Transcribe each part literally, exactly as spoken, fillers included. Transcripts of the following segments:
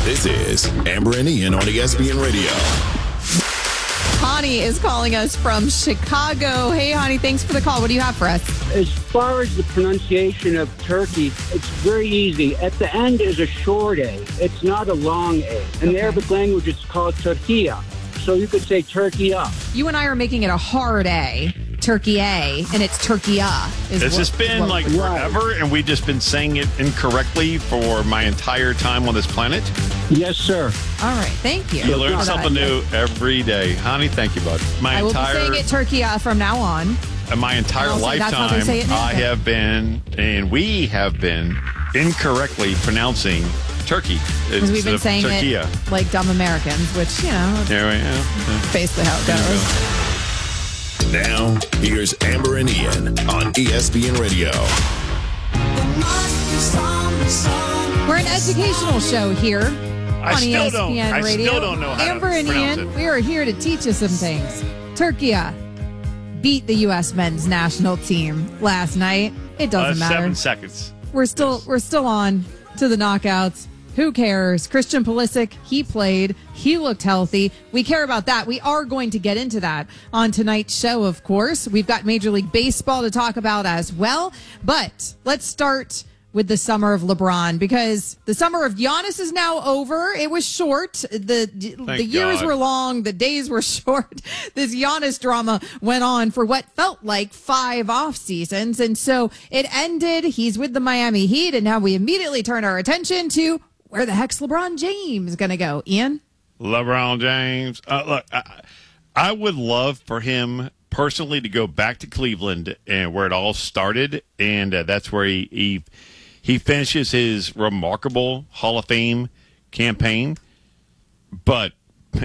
This is Amber and Ian on E S P N Radio. Hani is calling us from Chicago. Hey, Hani, thanks for the call. What do you have for us? As far as the pronunciation of Turkey, it's very easy. At the end is a short A. It's not a long A. In the Arabic language, it's called Turkiya. So you could say Turkiya. You and I are making it a hard A. Turkey A, and it's Turkiya. Has what, this been like forever, and we've just been saying it incorrectly for my entire time on this planet? Yes, sir. All right, thank you. You learn something new every day. Honey, thank you, bud. My I will entire, be saying it Turkiya from now on. My entire I'll say that's how they lifetime, say it now. I have been, and we have been, incorrectly pronouncing Turkey. Because we've been saying Turkiya. it like dumb Americans, which, you know, There we go. basically how it goes. Now, here's Amber and Ian on E S P N Radio. We're an educational show here I on still E S P N don't- I Radio. still don't know how to Amber and pronounce Ian, it. we are here to teach you some things. Turkiya beat the U S men's national team last night. It doesn't Uh, matter. Seven seconds. We're still we're still on to the knockouts. Who cares? Christian Pulisic, he played. He looked healthy. We care about that. We are going to get into that on tonight's show, of course. We've got Major League Baseball to talk about as well. But let's start with the summer of LeBron, because the summer of Giannis is now over. It was short. The the years God. were long. The days were short. This Giannis drama went on for what felt like five off seasons. And so it ended. He's with the Miami Heat. And now we immediately turn our attention to where the heck's LeBron James going to go? Ian? LeBron James. Uh, look, I, I would love for him personally to go back to Cleveland and where it all started, and uh, that's where he, he he finishes his remarkable Hall of Fame campaign. But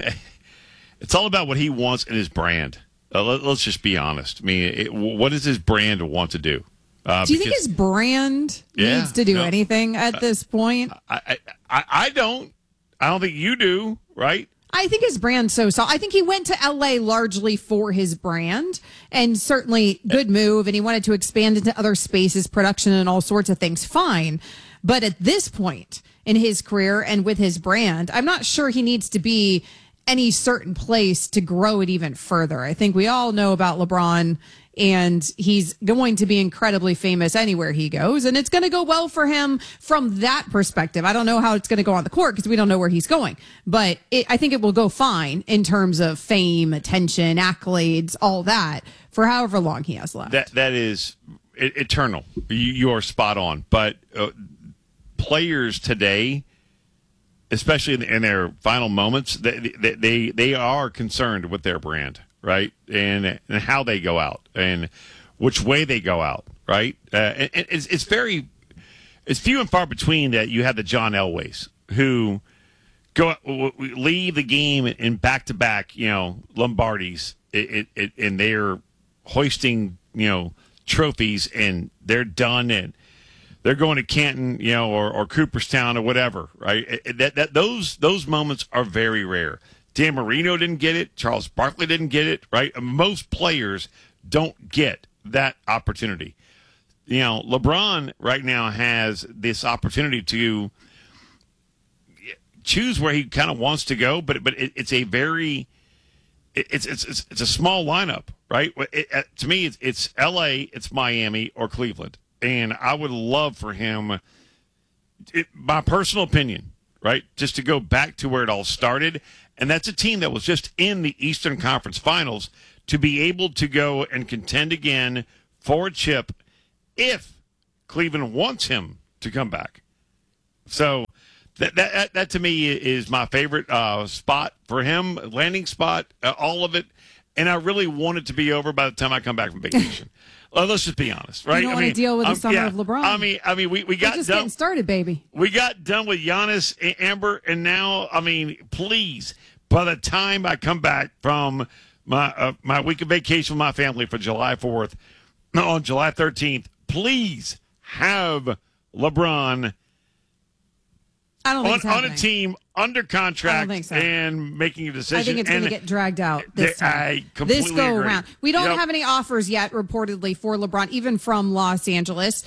it's all about what he wants in his brand. Uh, let, let's just be honest. I mean, it, what does his brand want to do? Uh, do you think because- his brand Yeah, needs to do no. anything at this point? I, I, I don't. I don't think you do, right? I think his brand's so solid. I think he went to L A largely for his brand, and certainly good move. And he wanted to expand into other spaces, production, and all sorts of things. Fine. But at this point in his career and with his brand, I'm not sure he needs to be any certain place to grow it even further. I think we all know about LeBron, and he's going to be incredibly famous anywhere he goes, and it's going to go well for him from that perspective. I don't know how it's going to go on the court because we don't know where he's going, but it, I think it will go fine in terms of fame, attention, accolades, all that for however long he has left. That that is e- eternal. You, you are spot on. But uh, players today, especially in, in their final moments, they, they they they are concerned with their brand, right? And and how they go out and which way they go out, right? Uh, and, and it's, it's very, it's few and far between that you have the John Elways who go leave the game in back to back, you know, Lombardis, it, it, it, and they're hoisting, you know, trophies, and they're done, and they're going to Canton, you know, or, or Cooperstown or whatever, right? It, it, that that those those moments are very rare. Dan Marino didn't get it. Charles Barkley didn't get it, right? Most players don't get that opportunity. You know, LeBron right now has this opportunity to choose where he kind of wants to go, but but it, it's a very it, it's it's it's it's a small lineup, right? It, it, to me, it's, it's L A, it's Miami, or Cleveland, and I would love for him. It, my personal opinion, right, just to go back to where it all started. And that's a team that was just in the Eastern Conference Finals, to be able to go and contend again for a chip if Cleveland wants him to come back. So that that, that, that to me is my favorite uh, spot for him, landing spot, uh, all of it. And I really want it to be over by the time I come back from vacation. Well, let's just be honest, right? You don't I want mean, to deal with the um, summer yeah, of LeBron. I mean, I mean, we, we got We're just done. getting started, baby. We got done with Giannis and Amber, and now, I mean, please, by the time I come back from my uh, my week of vacation with my family for July fourth, on July thirteenth, please have LeBron I don't think on, it's on a happening. team under I don't contract think so. and making a decision. I think it's going to And get dragged out this they- I time. completely This go agree. around. We don't Yep. have any offers yet, reportedly, for LeBron, even from Los Angeles.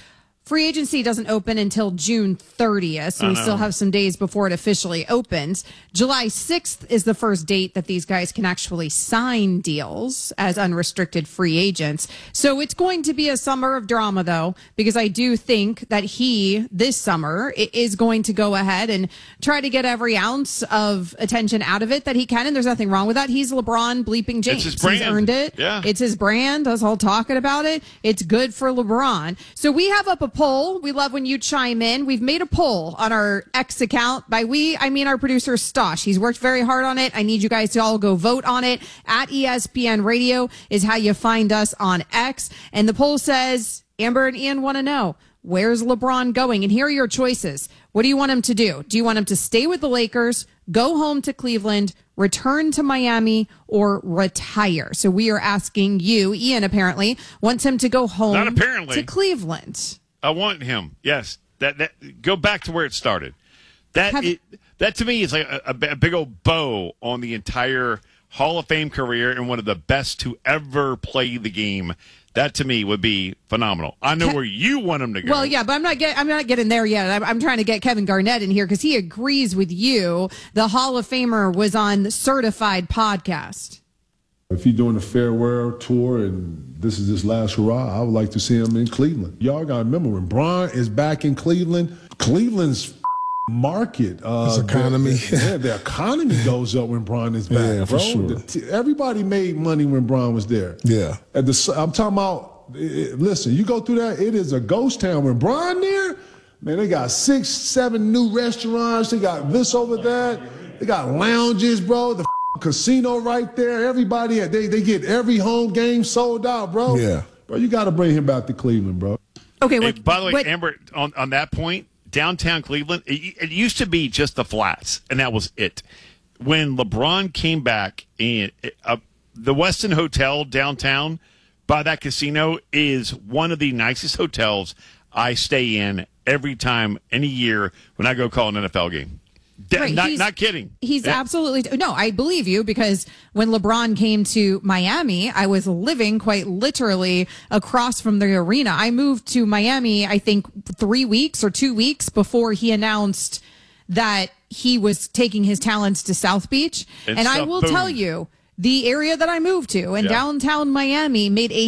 free agency doesn't open until June thirtieth, so we still have some days before it officially opens. July sixth is the first date that these guys can actually sign deals as unrestricted free agents. So it's going to be a summer of drama, though, because I do think that he, this summer, is going to go ahead and try to get every ounce of attention out of it that he can, and there's nothing wrong with that. He's LeBron bleeping James. It's his brand. He's earned it. Yeah. It's his brand. Us all talking about it. It's good for LeBron. So we have up a poll. We love when you chime in. We've made a poll on our X account. By we, I mean our producer Stosh. He's worked very hard on it. I need you guys to all go vote on it. At E S P N Radio is how you find us on X. And the poll says, Amber and Ian want to know, where's LeBron going? And here are your choices. What do you want him to do? Do you want him to stay with the Lakers, go home to Cleveland, return to Miami, or retire? So we are asking you. Ian apparently wants him to go home Not apparently. to Cleveland. I want him. Yes. That that go back to where it started. That Have, it, that to me is like a, a big old bow on the entire Hall of Fame career and one of the best to ever play the game. That to me would be phenomenal. I know where you want him to go. Well, yeah, but I'm not get, I'm not getting there yet. I'm, I'm trying to get Kevin Garnett in here because he agrees with you. The Hall of Famer was on the Certified podcast. If he's doing a farewell tour and this is his last hurrah, I would like to see him in Cleveland. Y'all got to remember, when Bron is back in Cleveland, Cleveland's market. Uh, His economy. Their, yeah, their economy goes up when Bron is back, Yeah, for bro. sure. The t- everybody made money when Bron was there. Yeah. At the, I'm talking about, it, listen, you go through that, it is a ghost town. When Bron there, man, they got six, seven new restaurants. They got this over that. They got lounges, bro. The casino right there. Everybody, they they get every home game sold out, bro. Yeah. Bro, you got to bring him back to Cleveland, bro. Okay. Hey, What, by the way, what, Amber, on, on that point, downtown Cleveland, it, it used to be just the flats, and that was it. When LeBron came back, and uh, the Westin Hotel downtown by that casino is one of the nicest hotels I stay in every time, any year when I go call an N F L game. De- Right, not, he's- not kidding. He's Yeah. absolutely no. I believe you because when LeBron came to Miami, I was living quite literally across from the arena. I moved to Miami, I think three weeks or two weeks before he announced that he was taking his talents to South Beach. And And, I stuff will tell boomed. you, the area that I moved to in Yeah. downtown Miami made a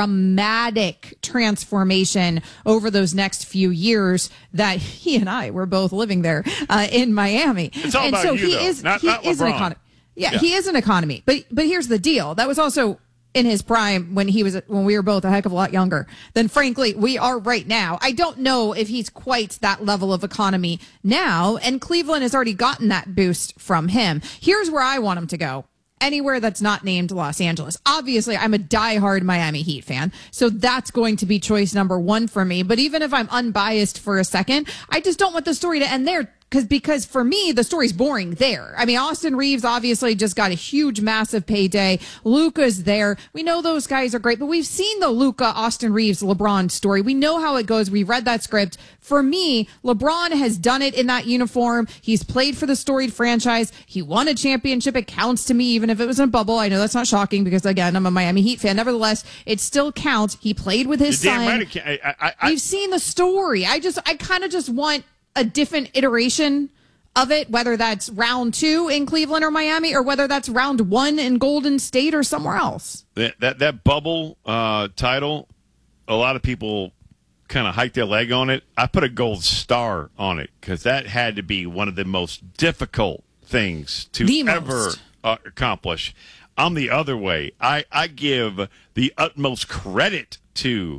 dramatic transformation over those next few years that he and I were both living there uh, in Miami. It's all and about so you, he though, is not- he not is an LeBron. economy. Yeah, Yeah. he is an economy. But but here's the deal. That was also in his prime when he was when we were both a heck of a lot younger than frankly we are right now. I don't know if he's quite that level of economy now, and Cleveland has already gotten that boost from him. Here's where I want him to go. Anywhere that's not named Los Angeles. Obviously, I'm a diehard Miami Heat fan, so that's going to be choice number one for me. But even if I'm unbiased for a second, I just don't want the story to end there. Because because for me, the story's boring there. I mean, Austin Reeves obviously just got a huge, massive payday. Luka's there. We know those guys are great, but we've seen the Luka, Austin Reeves, LeBron story. We know how it goes. We read that script. For me, LeBron has done it in that uniform. He's played for the storied franchise. He won a championship. It counts to me, even if it was in a bubble. I know that's not shocking because, again, I'm a Miami Heat fan. Nevertheless, it still counts. He played with his You're son. damn right it can- I, I, I, We've seen the story. I just, I kind of just want a different iteration of it, whether that's round two in Cleveland or Miami, or whether that's round one in Golden State or somewhere else. that that, that bubble uh, title, a lot of people kind of hike their leg on it. I put a gold star on it because that had to be one of the most difficult things to The ever most. uh, accomplish. I'm the other way. I, I give the utmost credit to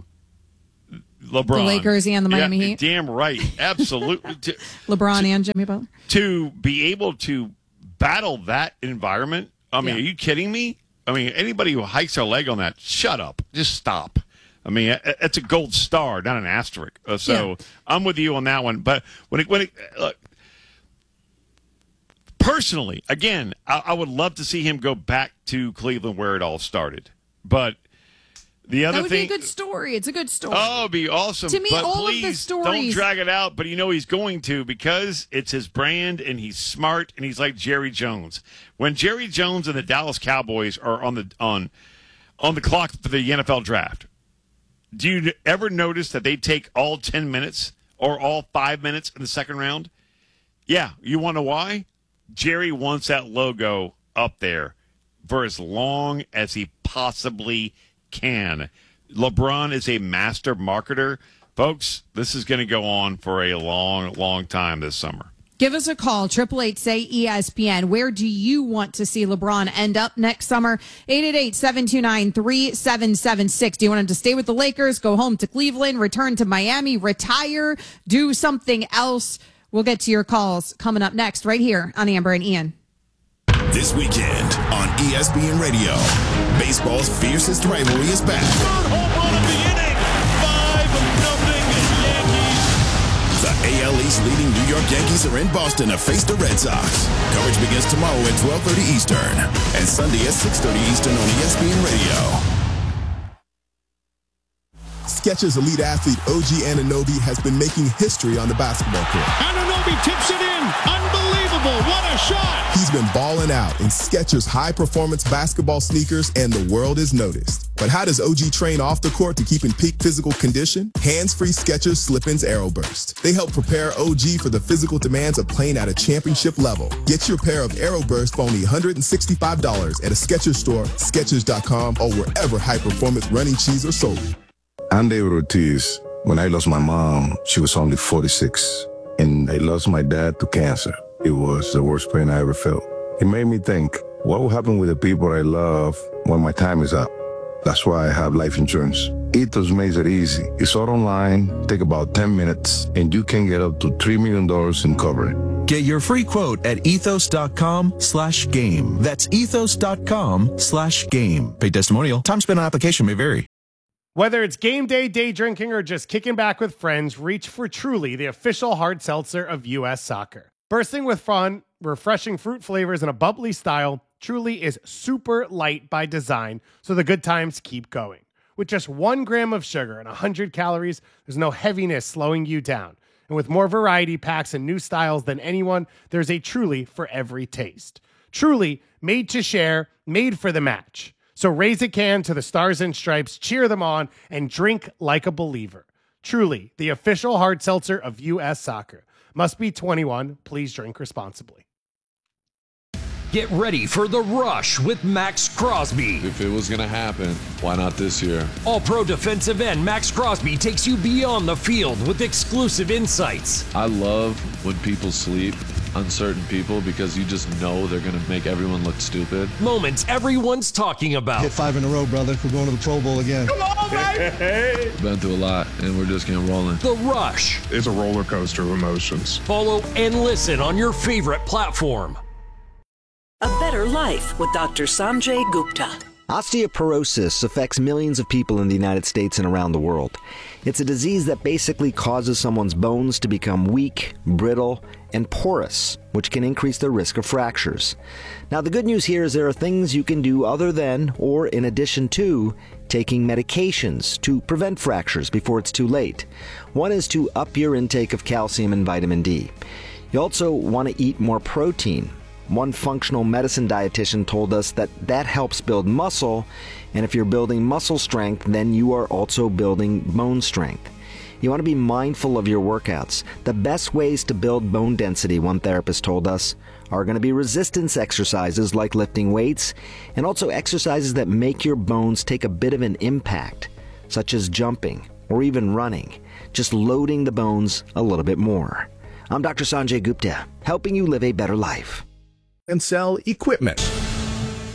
LeBron. The Lakers and the Miami Yeah, Heat. Damn right. Absolutely. to, LeBron and Jimmy Butler. to be able to battle that environment. I mean, Yeah. are you kidding me? I mean, anybody who hikes their leg on that, shut up. Just stop. I mean, it- it's a gold star, not an asterisk. Uh, so Yeah. I'm with you on that one. But when it, when it, look, personally, again, I, I would love to see him go back to Cleveland where it all started. But the other That would thing, be a good story. It's a good story. oh, it'd be awesome. To me, but all of the please don't stories- drag it out. But you know he's going to because it's his brand and he's smart and he's like Jerry Jones. When Jerry Jones and the Dallas Cowboys are on the on on the clock for the N F L draft, Do you ever notice that they take all ten minutes or all five minutes in the second round? Yeah, you want to know why? Jerry wants that logo up there for as long as he possibly can. LeBron is a master marketer. Folks, this is going to go on for a long, long time this summer. Give us a call, eight eight eight, S A Y, E S P N. Where do you want to see LeBron end up next summer? eight eight eight, seven two nine, three seven seven six. Do you want him to stay with the Lakers, go home to Cleveland, return to Miami, retire, do something else? We'll get to your calls coming up next right here on Amber and Ian. This weekend on E S P N Radio, baseball's fiercest rivalry is back. Third home run of the inning. five nothing Yankees. The A L East leading New York Yankees are in Boston to face the Red Sox. Coverage begins tomorrow at twelve thirty Eastern and Sunday at six thirty Eastern on E S P N Radio. Skechers elite athlete O G Anunoby has been making history on the basketball court. Anunoby tips it in. Unbelievable. What a shot. He's been balling out in Skechers high-performance basketball sneakers, and the world is noticed. But how does O G train off the court to keep in peak physical condition? Hands-free Skechers Slip-ins Aeroburst. They help prepare O G for the physical demands of playing at a championship level. Get your pair of Aeroburst for only one hundred sixty-five dollars at a Skechers store, Skechers dot com, or wherever high-performance running shoes are sold. I'm David Ortiz. When I lost my mom, she was only forty-six, and I lost my dad to cancer. It was the worst pain I ever felt. It made me think, what will happen with the people I love when my time is up? That's why I have life insurance. Ethos makes it easy. It's all online, take about ten minutes, and you can get up to three million dollars in coverage. Get your free quote at ethos dot com slash game. That's ethos dot com slash game. Paid testimonial. Time spent on application may vary. Whether it's game day, day drinking, or just kicking back with friends, reach for Truly, the official hard seltzer of U S Soccer. Bursting with fun, refreshing fruit flavors, and a bubbly style, Truly is super light by design, so the good times keep going. With just one gram of sugar and one hundred calories, there's no heaviness slowing you down. And with more variety packs and new styles than anyone, there's a Truly for every taste. Truly, made to share, made for the match. So raise a can to the Stars and Stripes, cheer them on, and drink like a believer. Truly, the official hard seltzer of U S Soccer. Must be twenty-one. Please drink responsibly. Get ready for The Rush with Max Crosby. If it was going to happen, why not this year? All-pro defensive end Max Crosby takes you beyond the field with exclusive insights. I love when people sleep on certain people because you just know they're going to make everyone look stupid. Moments everyone's talking about. Hit five in a row, brother. We're going to the Pro Bowl again. Come on, baby! Been through a lot, and we're just getting rolling. The Rush. It's a roller coaster of emotions. Follow and listen on your favorite platform. A better life with Doctor Sanjay Gupta. Osteoporosis affects millions of people in the United States and around the world. It's a disease that basically causes someone's bones to become weak, brittle, and porous, which can increase their risk of fractures. Now, the good news here is there are things you can do other than, or in addition to, taking medications to prevent fractures before it's too late. One is to up your intake of calcium and vitamin D. You also want to eat more protein. One functional medicine dietitian told us that that helps build muscle, and if you're building muscle strength, then you are also building bone strength. You want to be mindful of your workouts. The best ways to build bone density, one therapist told us, are going to be resistance exercises like lifting weights, and also exercises that make your bones take a bit of an impact, such as jumping or even running, just loading the bones a little bit more. I'm Doctor Sanjay Gupta, helping you live a better life. And sell equipment.